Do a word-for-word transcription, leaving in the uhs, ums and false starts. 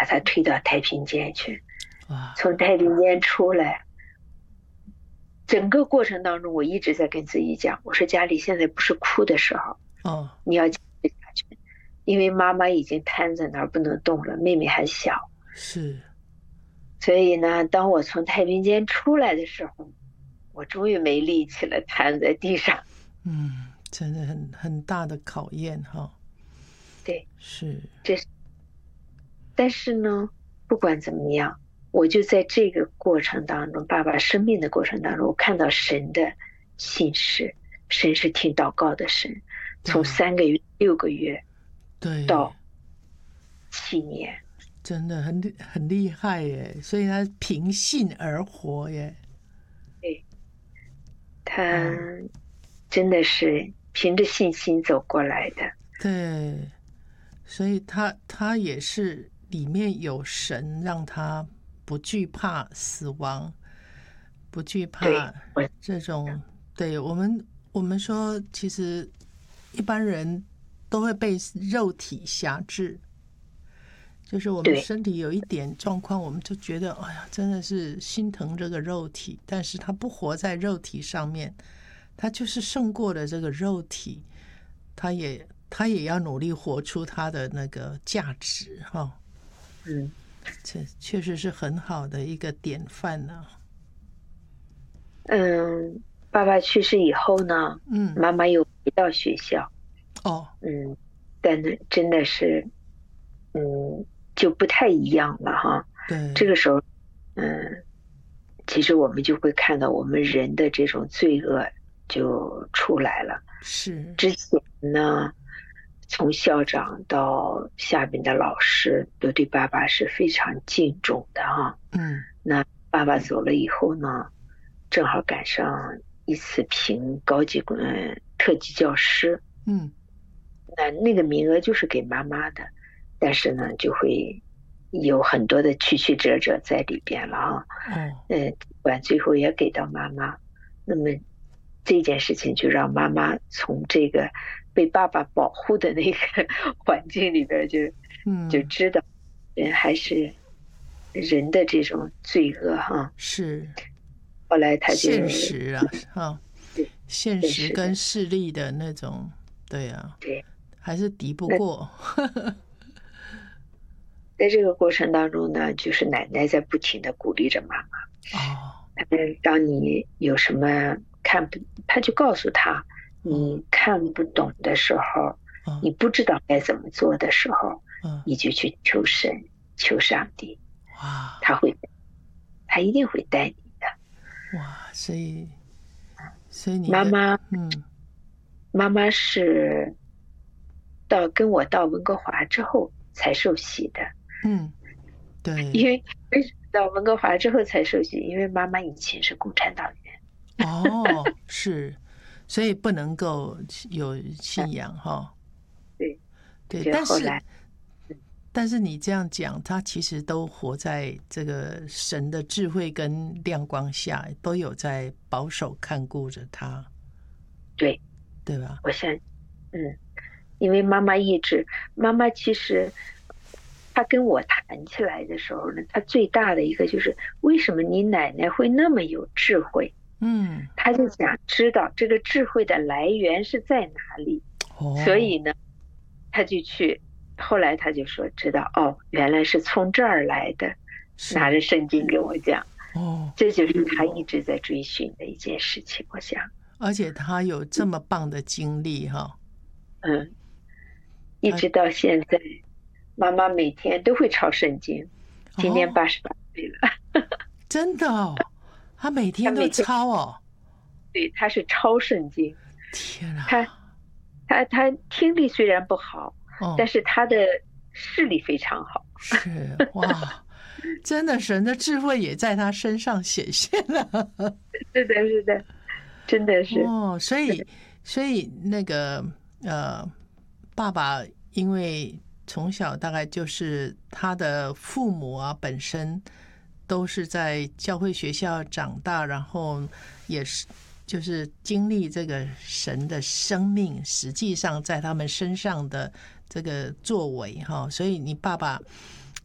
他推到太平间去。 哇， 从太平间出来，整个过程当中我一直在跟自己讲，我说家里现在不是哭的时候， 哦， 你要坚持下去，因为妈妈已经瘫在那儿不能动了，妹妹还小。 是， 所以呢，当我从太平间出来的时候，我终于没力气了，瘫在地上。 嗯，真的很很大的考验哈。 对， 是， 这是，但是呢，不管怎么样，我就在这个过程当中，爸爸生命的过程当中，我看到神的信实，神是听祷告的神，从对三个月、六个月对， 到七年。 真的很厉很厉害耶，所以他凭信而活耶。 对，他嗯， 真的是凭着信心走过来的。 对，所以他他也是里面有神，让他不惧怕死亡，不惧对， 怕我这种。对我们我们说，其实一般人都会被肉体辖制，就是我们对身体有一点状况，我们就觉得哎呀，真的是心疼这个肉体。但是他不活在肉体上面，他就是胜过了这个肉体，他也他也要努力活出他的那个价值哈。 嗯这确实是很好的一个典范呢、 嗯，爸爸去世以后呢， 嗯， 妈妈又回到学校。 哦， 嗯，但是真的是，嗯，就不太一样了哈。这对， 个时候，嗯，其实我们就会看到我们人的这种罪恶就出来了。 是， 之前呢，从校长到下边的老师都对爸爸是非常敬重的哈。 嗯， 那爸爸走了以后呢，正好赶上一次评高级嗯特级教师。 嗯， 那那个名额就是给妈妈的，但是呢，就会有很多的曲曲折折在里边了啊。 哦， 嗯，不管最后也给到妈妈，那么这件事情就让妈妈从这个被爸爸保护的那个环境里边就就嗯， 知道，人还是人的这种罪恶哈。 是后来他就现实啊，哈， 对现实跟真是的， 势力的那种，对啊， 对。 还是敌不那过。 在这个过程当中呢，就是奶奶在不停的鼓励着妈妈。 哦， 嗯，当你有什么看不，他就告诉他， 哦， 你看不懂的时候， 哦， 你不知道该怎么做的时候， 嗯， 你就去求神，求上帝， 哇， 他会，他一定会带你的。 哇，所以，所以你的， 妈妈， 嗯， 妈妈是到跟我到温哥华之后才受洗的。 嗯，对， 因为为什么到温哥华之后才受洗？因为妈妈以前是共产党员。 哦，是，所以不能够有信仰哈。 对， 对， 就但是后来， 但是你这样讲，他其实都活在这个神的智慧跟亮光下，都有在保守看顾着他， 对， 对吧？ 我想，嗯，因为妈妈一直，妈妈其实她跟我谈起来的时候呢，她最大的一个就是为什么你奶奶会那么有智慧？ 嗯， 她就想知道这个智慧的来源是在哪里，所哦， 以呢，她就去，后来她就说知道哦，原来是从这儿来的，拿是， 着圣经跟我讲， 哦， 这就是她一直在追寻的一件事情。我想， 而且他有这么棒的经历哈， 嗯，一他直到现在。妈妈每天都会抄圣经，今年哦， 八十八岁了。 真的哦，他每天都她每天抄哦， 对，她是抄圣经。 天她啊， 她她听力虽然不好，但哦， 是她的视力非常好。 是哇，真的神的智慧也在他身上显现了。 是的，是的，真的是。 哦，所以所以那个呃，爸爸因为从小大概就是他的父母啊，本身都是在教会学校长大，然后也是就是经历这个神的生命，实际上在他们身上的这个作为哈，所以你爸爸